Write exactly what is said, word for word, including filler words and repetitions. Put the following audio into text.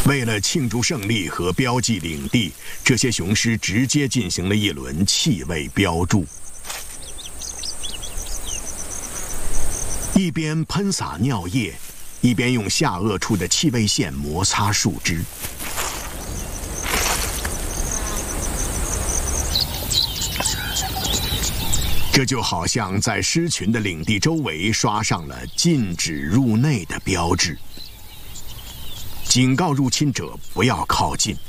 为了庆祝胜利和标记领地，这些雄狮直接进行了一轮气味标注，一边喷洒尿液，一边用下颚处的气味线摩擦树枝。这就好像在狮群的领地周围刷上了禁止入内的标志，警告入侵者不要靠近。